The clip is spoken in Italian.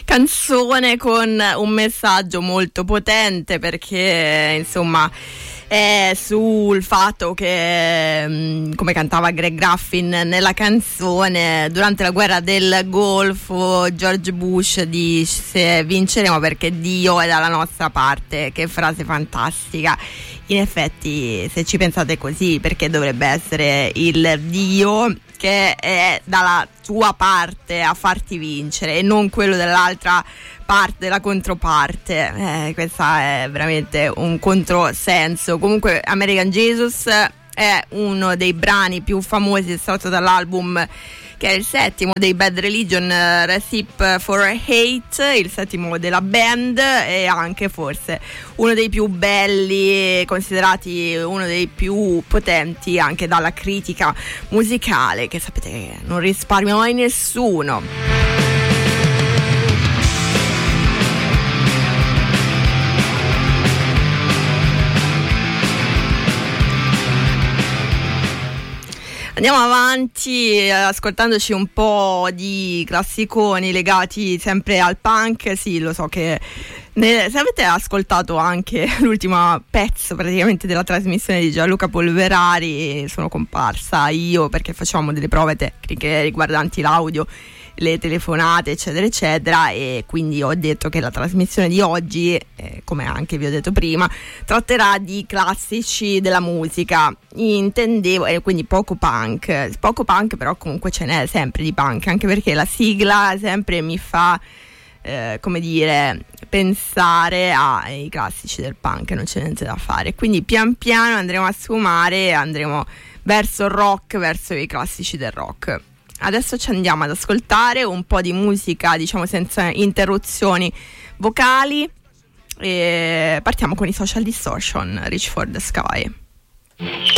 canzone con un messaggio molto potente, perché insomma è sul fatto che, come cantava Greg Graffin nella canzone, durante la guerra del Golfo George Bush disse: vinceremo perché Dio è dalla nostra parte. Che frase fantastica. In effetti, se ci pensate così, perché dovrebbe essere il Dio che è dalla tua parte a farti vincere e non quello dell'altra parte, della controparte? Questa è veramente un controsenso. Comunque American Jesus è uno dei brani più famosi estratto dall'album, che è il settimo dei Bad Religion, Recipe for Hate, il settimo della band, e anche forse uno dei più belli, considerati uno dei più potenti anche dalla critica musicale, che sapete che non risparmia mai nessuno. Andiamo avanti ascoltandoci un po' di classiconi legati sempre al punk. Sì, lo so che se avete ascoltato anche l'ultimo pezzo praticamente della trasmissione di Gianluca Polverari, sono comparsa io perché facevamo delle prove tecniche riguardanti l'audio, le telefonate eccetera eccetera, e quindi ho detto che la trasmissione di oggi, come anche vi ho detto prima, tratterà di classici della musica. Intendevo, quindi poco punk, però comunque ce n'è sempre di punk, anche perché la sigla sempre mi fa come dire, pensare ai classici del punk, non c'è niente da fare. Quindi pian piano andremo a sfumare e andremo verso il rock, verso i classici del rock. Adesso ci andiamo ad ascoltare un po' di musica, diciamo senza interruzioni vocali, e partiamo con i Social Distortion, Reach for the Sky.